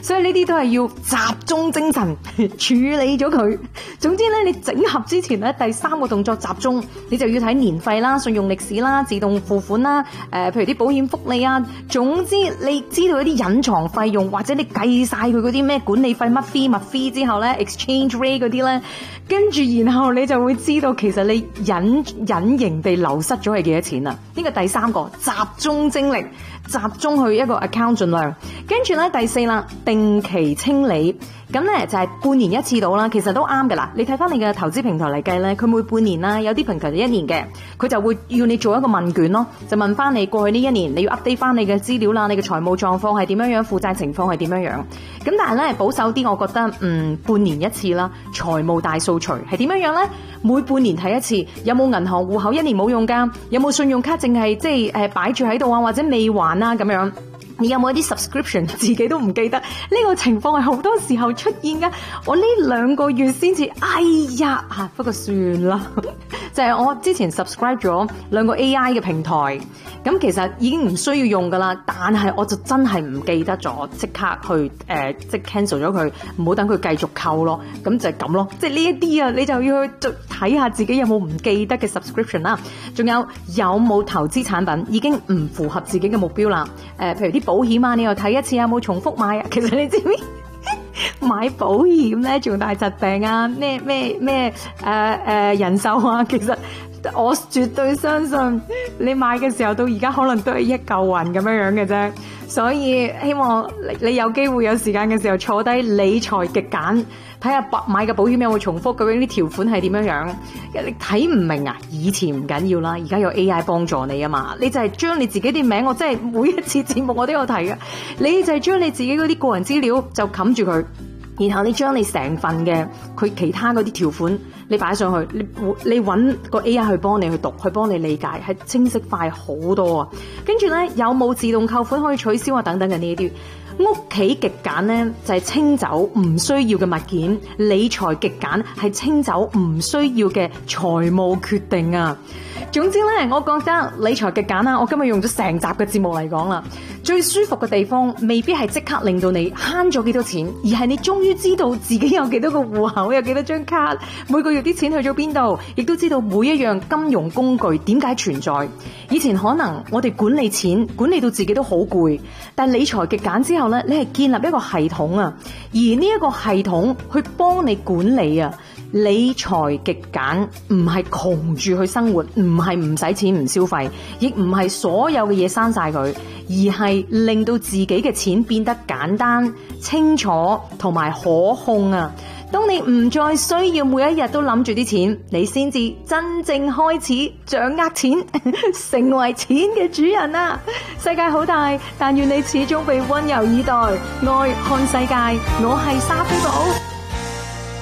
所以呢啲都係要集中精神處理咗佢。總之咧，你整合之前咧，第3個動作集中，你就要睇年費啦、信用歷史啦、自動付款啦，譬如啲保險福利啊，總之你知道一啲隱藏費用，或者你計晒佢嗰啲咩管理費乜 fee 之後咧 ，exchange rate 嗰啲咧，跟住然後你就會知道其實你隱形地流失咗係幾多錢啊？呢個第3個集中精力，集中去一個 account 盡量，跟住咧第4啦，定期清理。咁咧就係半年一次到啦，其實都啱㗎啦。你睇翻你嘅投資平台嚟計咧，佢每半年啦，有啲平台就1年嘅，佢就會要你做一個問卷咯，就問翻你過去呢1年你要 update 翻你嘅資料啦，你嘅財務狀況係點樣樣，負債情況係點樣樣。咁但係咧保守啲，我覺得半年一次啦，財務大掃除係點樣樣咧？每半年睇一次，有冇銀行戶口1年冇用㗎？有冇信用卡淨係即係擺住喺度啊，或者未還啊咁樣？你有冇一啲 subscription 自己都唔記得？呢個情況係好多時候出現㗎。我呢2個月先至，哎呀不過算啦。就係我之前 subscribe 咗2個 AI 嘅平台，咁其實已經唔需要用㗎啦。但係我就真係唔記得咗，即刻去即 cancel 咗佢，唔好等佢繼續扣咯。咁就係咁咯。即係呢一啲啊，你就要去睇下自己有冇唔記得嘅 subscription 啦。仲有冇投資產品已經唔符合自己嘅目標啦？譬如啲保險啊，你又睇一次有冇重複買啊？其實你知唔知買保險咧，重大疾病啊，咩人壽啊，其實我絕對相信你買嘅時候到而家可能都係一嚿雲咁樣嘅啫。所以希望你有機會有時間嘅時候坐低理財極簡，睇下買嘅保險有冇重複，究竟啲條款係點樣樣。你睇唔明啊？以前唔緊要啦，而家有 AI 幫助你啊嘛。你就係將你自己啲名，我真係每一次節目我都有提嘅。你就係將你自己嗰啲個人資料就冚住佢，然後你將你成份嘅佢其他嗰啲條款你擺上去，你揾個 AI 去幫你去讀，去幫你理解，係清晰快好多啊！跟住咧，有冇自動扣款可以取消啊？等等嘅呢啲。屋企極簡咧就係清走唔需要嘅物件，理財極簡係清走唔需要嘅財務決定啊！總之咧，我覺得理財極簡啦，我今日用咗成集嘅節目嚟講啦，最舒服嘅地方未必係即刻令到你慳咗幾多錢，而係你終於知道自己有幾多個戶口，有幾多張卡，每個月啲錢去咗邊度，亦都知道每一樣金融工具點解存在。以前可能我哋管理錢管理到自己都好攰，但理財極簡之後咧，你係建立一個系統啊，而呢一個系統去幫你管理啊。理財極簡唔係窮住去生活，唔係唔使錢唔消費，亦唔係所有嘅嘢刪晒佢，而係令到自己嘅錢變得簡單、清楚同埋可控啊！當你唔再需要每一日都諗住啲錢，你先至真正開始掌握錢，成為錢嘅主人啊！世界好大，但願你始終被溫柔以待，愛看世界。我係莎菲寶。